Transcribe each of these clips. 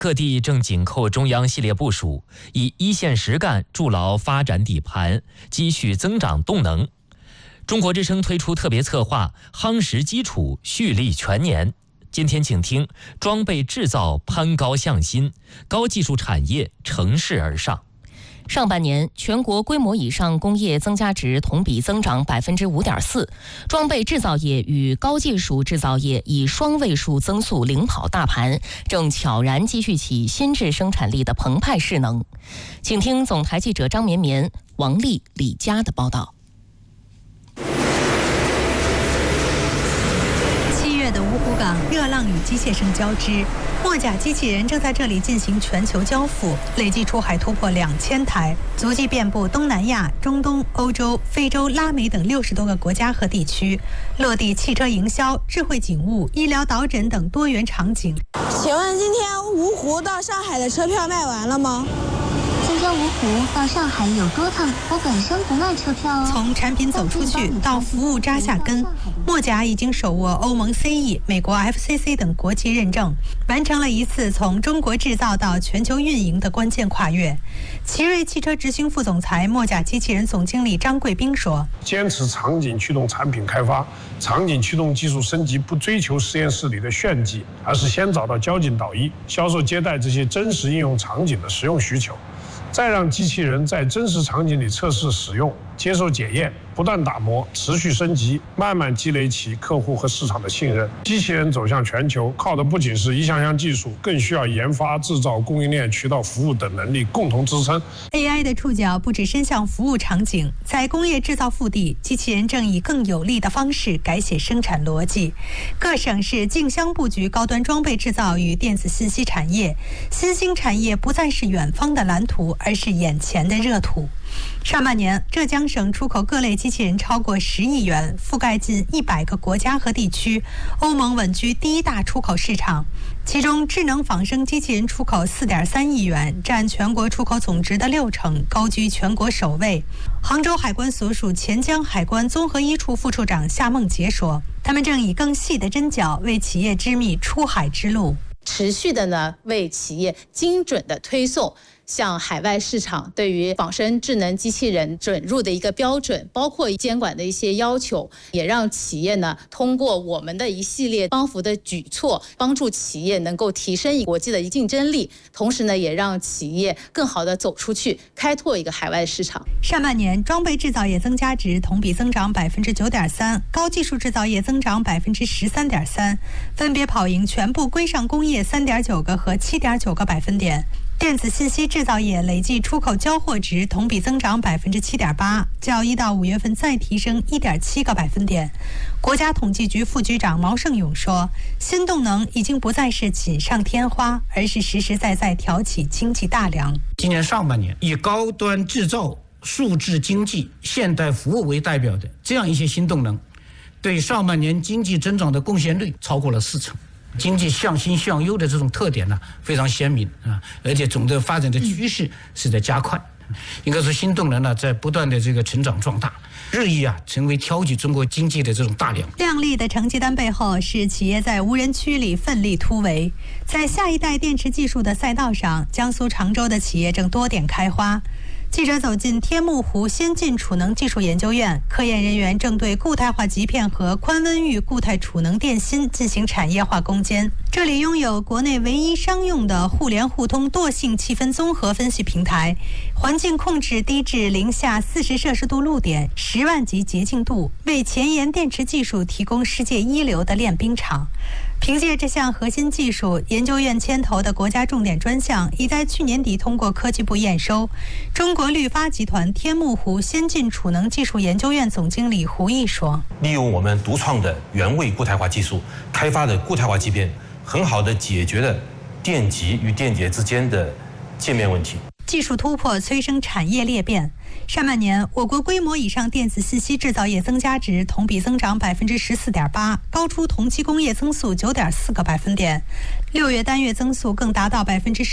各地正紧扣中央系列部署，以一线实干筑牢发展底盘，积蓄增长动能。中国之声推出特别策划，夯实基础，蓄力全年。今天请听装备制造攀高向新，高技术产业乘势而上。 上半年，全国规模以上工业增加值同比增长5.4%，装备制造业与高技术制造业以双位数增速领跑大盘，正悄然积蓄起新质生产力的澎湃势能。请听总台记者张绵绵、王丽、李佳的报道。 7月的芜湖港热浪与机械声交织，墨甲机器人正在这里进行全球交付，累计出海突破2000台，足迹遍布东南亚、中东、欧洲、非洲、拉美等60多个国家和地区，落地汽车营销、智慧警务、医疗导诊等多元场景。 请问今天芜湖到上海的车票卖完了吗？ 今天芜湖到上海有多趟，我本身不卖车票哦。 从产品走出去到服务扎下根，墨甲已经手握欧盟 CE、美国 FCC 等国际认证，完成了一次从中国制造到全球运营的关键跨越。奇瑞汽车执行副总裁、墨甲机器人总经理张贵斌说：“ 坚持场景驱动产品开发，场景驱动技术升级，不追求实验室里的炫技，而是先找到交警导医、销售接待这些真实应用场景的实用需求。”再让机器人在真实场景里测试使用，接受检验，不断打磨，持续升级，慢慢积累起客户和市场的信任。机器人走向全球，靠的不仅是一项项技术，更需要研发、制造、供应链、渠道服务等能力共同支撑。 AI 的触角不只伸向服务场景，在工业制造腹地，机器人正以更有力的方式改写生产逻辑。各省市竞相布局高端装备制造与电子信息产业，新兴产业不再是远方的蓝图，而是眼前的热土。上半年，浙江省出口各类机器人超过10亿元，覆盖近100个国家和地区，欧盟稳居第一大出口市场。其中，智能仿生机器人出口4.3亿元，占全国出口总值的60%，高居全国首位。杭州海关所属钱江海关综合一处副处长夏梦杰说：“他们正以更细的针脚为企业织密出海之路， 持续的呢为企业精准的推送。” 向海外市场对于仿生智能机器人准入的一个标准，包括监管的一些要求，也让企业呢通过我们的一系列帮扶的举措，帮助企业能够提升国际的竞争力，同时呢也让企业更好的走出去，开拓一个海外市场。 上半年，装备制造业增加值同比增长9.3%，高技术制造业增长13.3%，分别跑赢全部规上工业3.9个和7.9个百分点。 电子信息制造业累计出口交货值同比增长7.8%，较1到5月份再提升1.7个百分点。国家统计局副局长毛盛勇说：“新动能已经不再是锦上添花，而是实实在在挑起经济大梁。” 今年上半年，以高端制造、数字经济、现代服务为代表的这样一些新动能，对上半年经济增长的贡献率超过了40%。 经济向新向优的这种特点呢，非常鲜明啊，而且总的发展的趋势是在加快。应该说，新动能呢在不断的这个成长壮大，日益成为挑起中国经济的这种大梁。 亮丽的成绩单背后，是企业在无人区里奋力突围。在下一代电池技术的赛道上，江苏常州的企业正多点开花。 记者走进天目湖先进储能技术研究院，科研人员正对固态化极片和宽温域固态储能电芯进行产业化攻坚。这里拥有国内唯一商用的互联互通惰性气氛综合分析平台，环境控制低至零下40摄氏度露点，10万级洁净度，为前沿电池技术提供世界一流的练兵场。 凭借这项核心技术，研究院牵头的国家重点专项已在去年底通过科技部验收。中国绿发集团天目湖先进储能技术研究院总经理胡毅说：“ 利用我们独创的原位固态化技术开发的固态化极片，很好的解决了电极与电解之间的界面问题。” 技术突破催生产业裂变。 上半年，我国规模以上电子信息制造业增加值同比增长14.8%，高出同期工业增速9.4个百分点。6月单月增速更达到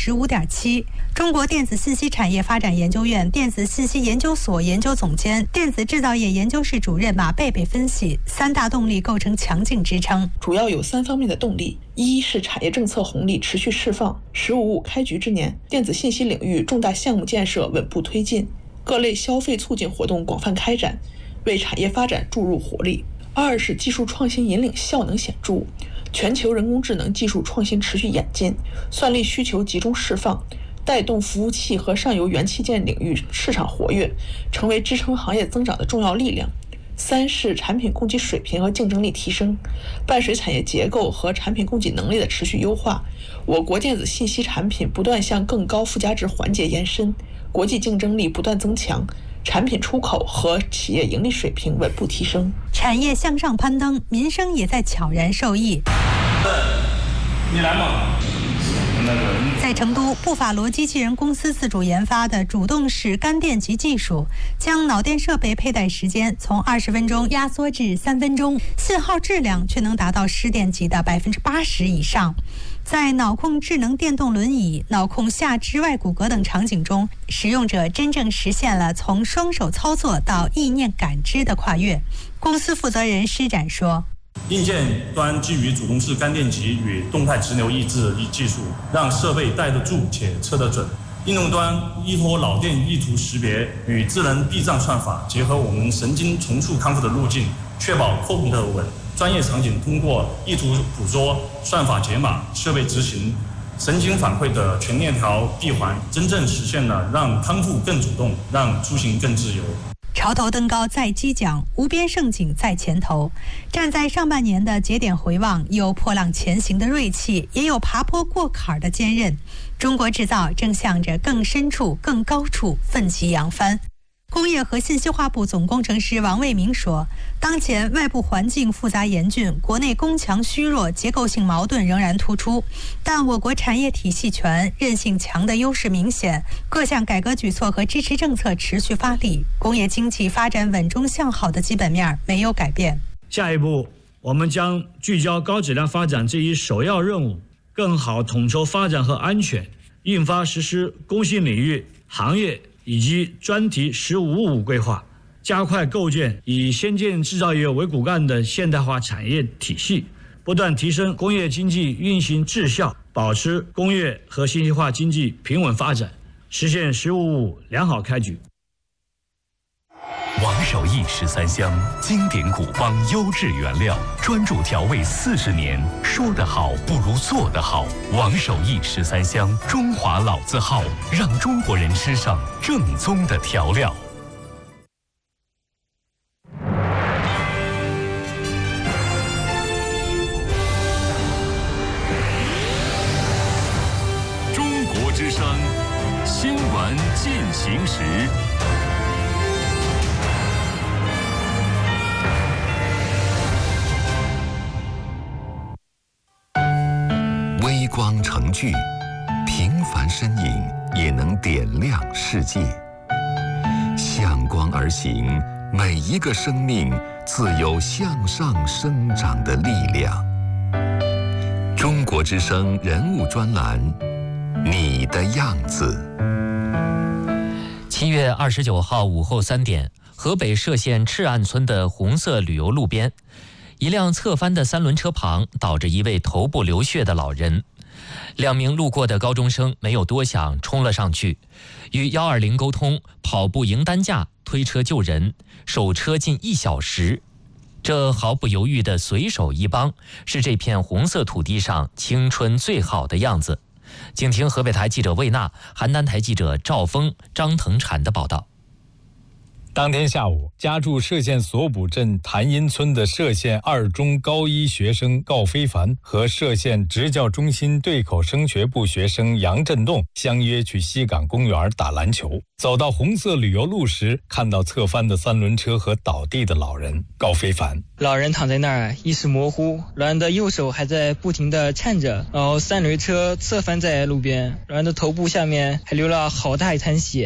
15.7%。中国电子信息产业发展研究院电子信息研究所研究总监、电子制造业研究室主任马贝贝分析，3大动力构成强劲支撑， 主要有3方面的动力。一是产业政策红利持续释放，“15+5”开局之年，电子信息领域重大项目建设稳步推进，各类消费促进活动广泛开展，为产业发展注入活力。二是技术创新引领效能显著，全球人工智能技术创新持续演进，算力需求集中释放，带动服务器和上游元器件领域市场活跃，成为支撑行业增长的重要力量。三是产品供给水平和竞争力提升，伴随产业结构和产品供给能力的持续优化，我国电子信息产品不断向更高附加值环节延伸，国际竞争力不断增强，产品出口和企业盈利水平稳步提升， 产业向上攀登，民生也在悄然受益。 你来吗？ 在成都，步法罗机器人公司自主研发的主动式干电极技术，将脑电设备佩戴时间从20分钟压缩至3分钟，信号质量却能达到失电级的80%以上。在脑控智能电动轮椅、脑控下肢外骨骼等场景中，使用者真正实现了从双手操作到意念感知的跨越。公司负责人施展说， 硬件端基于主动式干电极与动态直流抑制技术，让设备带得住且测得准。应用端依托脑电意图识别与智能避障算法，结合我们神经重塑康复的路径，确保控得稳。专业场景通过意图捕捉、算法解码、设备执行、神经反馈的全链条闭环，真正实现了让康复更主动，让出行更自由。 潮头登高在击桨，无边胜景在前头。站在上半年的节点回望，有破浪前行的锐气，也有爬坡过坎的坚韧。中国制造正向着更深处、更高处奋起扬帆。工业和信息化部总工程师王卫明说，当前外部环境复杂严峻，国内工强虚弱结构性矛盾仍然突出，但我国产业体系全、韧性强的优势明显，各项改革举措和支持政策持续发力，工业经济发展稳中向好的基本面没有改变。 下一步，我们将聚焦高质量发展这一首要任务，更好统筹发展和安全，印发实施工信领域、行业以及专题“15+5”规划，加快构建以先进制造业为骨干的现代化产业体系，不断提升工业经济运行质效，保持工业和信息化经济平稳发展，实现“15+5”良好开局。 王守义13香，经典古方优质原料，专注调味40年，说得好不如做得好。王守义13香，中华老字号，让中国人吃上正宗的调料。中国之声，新闻进行时。微光成炬，平凡身影也能点亮世界。向光而行，每一个生命自有向上生长的力量。中国之声人物专栏，你的样子。 7月29号午后3点，河北涉县赤岸村的红色旅游路边，一辆侧翻的3轮车旁倒着一位头部流血的老人。2名路过的高中生没有多想，冲了上去，与120沟通，跑步迎担架，推车救人，守车近1小时。这毫不犹豫的随手一帮，是这片红色土地上青春最好的样子。请听河北台记者魏娜、邯郸台记者赵峰、张腾产的报道。 当天下午，家住涉县索卜镇谭阴村的涉县2中高1学生告非凡和涉县职教中心对口升学部学生杨振栋相约去西港公园打篮球。走到红色旅游路时，看到侧翻的3轮车和倒地的老人告非凡。 老人躺在那儿，意识模糊，老人的右手还在不停地颤着，然后3轮车侧翻在路边，老人的头部下面还流了好大一滩血。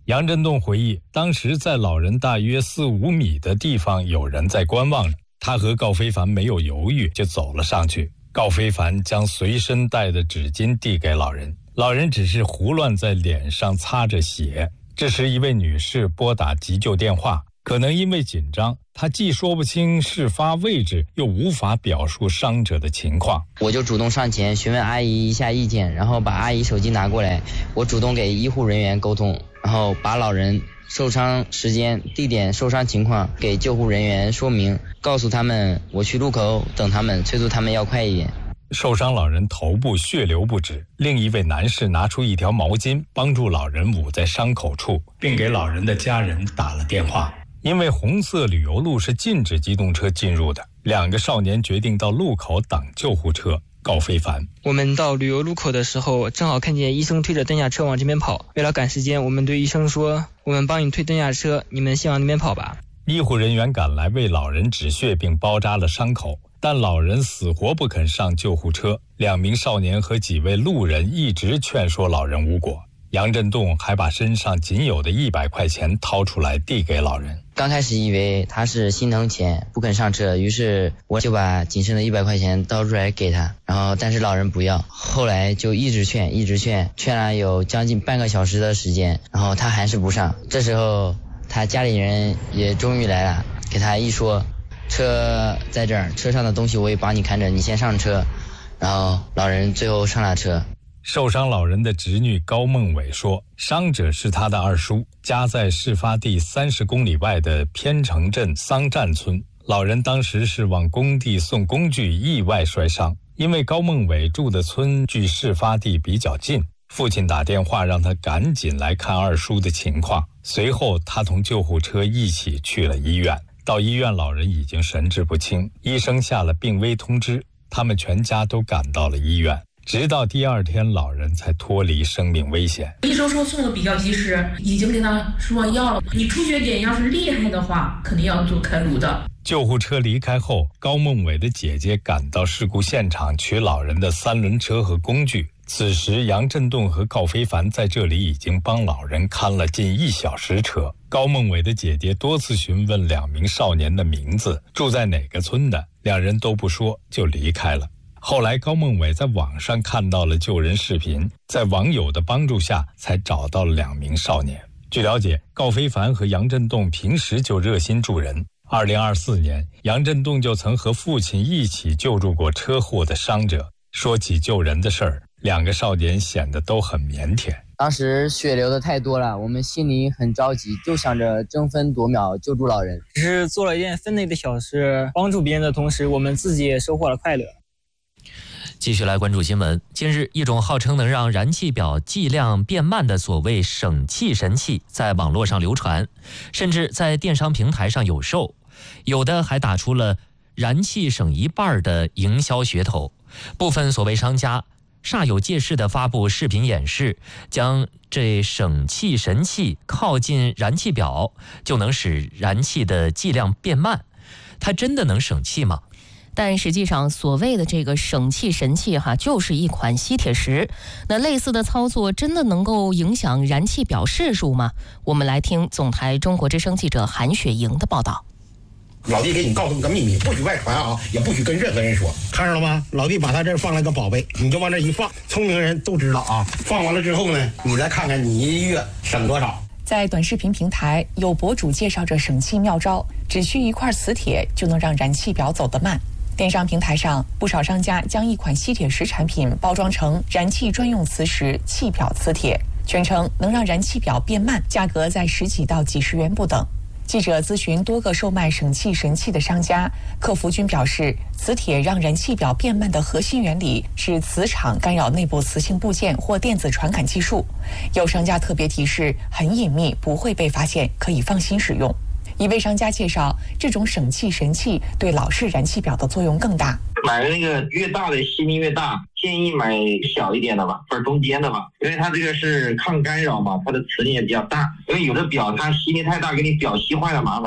杨振栋回忆，当时在老人大约4-5米的地方有人在观望着，他和告非凡没有犹豫就走了上去。告非凡将随身带的纸巾递给老人，老人只是胡乱在脸上擦着血。这时一位女士拨打急救电话，可能因为紧张，她既说不清事发位置，又无法表述伤者的情况。 我就主动上前询问阿姨一下意见，然后把阿姨手机拿过来，我主动给医护人员沟通，然后把老人受伤时间、地点、受伤情况给救护人员说明，告诉他们我去路口等他们，催促他们要快一点。 受伤老人头部血流不止，另一位男士拿出一条毛巾帮助老人捂在伤口处，并给老人的家人打了电话。因为红色旅游路是禁止机动车进入的，2个少年决定到路口等救护车。告非凡， 我们到旅游路口的时候，正好看见医生推着担架车往这边跑。为了赶时间，我们对医生说，我们帮你推担架车，你们先往那边跑吧。 医护人员赶来为老人止血并包扎了伤口，但老人死活不肯上救护车。2名少年和几位路人一直劝说老人无果。杨振栋还把身上仅有的100块钱掏出来递给老人。 刚开始以为他是心疼钱不肯上车，于是我就把仅剩的100块钱掏出来给他，但是老人不要。后来就一直劝了有将近半个小时的时间，然后他还是不上。这时候他家里人也终于来了，给他一说，车在这儿，车上的东西我也帮你看着，你先上车。然后老人最后上了车。 受伤老人的侄女高梦伟说，伤者是他的二叔，家在事发地30公里外的偏城镇桑站村。老人当时是往工地送工具，意外摔伤。因为高梦伟住的村距事发地比较近，父亲打电话让他赶紧来看二叔的情况。随后他同救护车一起去了医院。到医院，老人已经神志不清，医生下了病危通知，他们全家都赶到了医院。直到第2天，老人才脱离生命危险。 医生说送的比较及时，已经给他输上药了。你出血点要是厉害的话，肯定要做开颅的。 救护车离开后，高梦伟的姐姐赶到事故现场取老人的3轮车和工具。此时杨振栋和告非凡在这里已经帮老人看了近1小时车。高梦伟的姐姐多次询问2名少年的名字，住在哪个村的，2人都不说就离开了。后来高梦伟在网上看到了救人视频，在网友的帮助下才找到了2名少年。据了解，告非凡和杨振栋平时就热心助人。2024年，杨振栋就曾和父亲一起救助过车祸的伤者。说起救人的事儿，2个少年显得都很腼腆。 当时血流的太多了，我们心里很着急，就想着争分夺秒救助老人。 只是做了一件分内的小事，帮助别人的同时，我们自己也收获了快乐。 继续来关注新闻。近日，一种号称能让燃气表计量变慢的所谓省气神器在网络上流传，甚至在电商平台上有售，有的还打出了燃气省1半的营销噱头。部分所谓商家煞有介事地发布视频演示，将这省气神器靠近燃气表就能使燃气的计量变慢。它真的能省气吗？ 但实际上，所谓的这个省气神器就是一款吸铁石。那类似的操作真的能够影响燃气表示数吗？我们来听总台中国之声记者韩雪莹的报道。 老弟给你告诉个秘密，不许外传啊，也不许跟任何人说，看着了吗？老弟把他这儿放了个宝贝，你就往这一放，聪明人都知道啊。放完了之后呢，你再看看你1月省多少。 在短视频平台，有博主介绍着省气妙招，只需1块磁铁就能让燃气表走得慢。电商平台上，不少商家将一款吸铁石产品包装成燃气专用磁石气表磁铁，宣称能让燃气表变慢，价格在10几到几十元不等。记者咨询多个售卖省气神器的商家，客服均表示，磁铁让燃气表变慢的核心原理是磁场干扰内部磁性部件或电子传感技术。有商家特别提示，很隐秘，不会被发现，可以放心使用。一位商家介绍，这种省气神器对老式燃气表的作用更大。 买的那个越大的吸力越大，建议买小一点的吧，或者中间的吧，因为它这个是抗干扰嘛，它的磁力也比较大。因为有的表它吸力太大，给你表吸坏了麻烦了。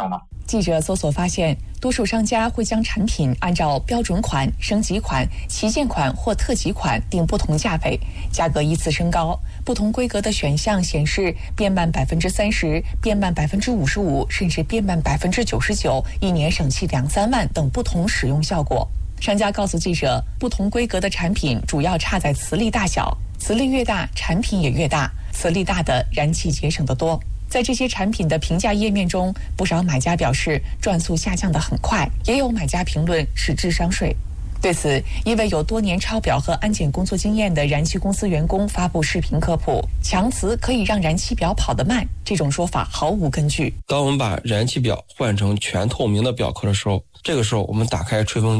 记者搜索发现，多数商家会将产品按照标准款、升级款、旗舰款或特级款定不同价位，价格依次升高。不同规格的选项显示变慢30%、变慢55%，甚至变慢99%，一年省气2-3万等不同使用效果。商家告诉记者，不同规格的产品主要差在磁力大小，磁力越大，产品也越大，磁力大的燃气节省得多。在这些产品的评价页面中，不少买家表示转速下降得很快，也有买家评论是智商税。对此，一位有多年抄表和安检工作经验的燃气公司员工发布视频科普，强磁可以让燃气表跑得慢，这种说法毫无根据。 当我们把燃气表换成全透明的表壳的时候，这个时候我们打开吹风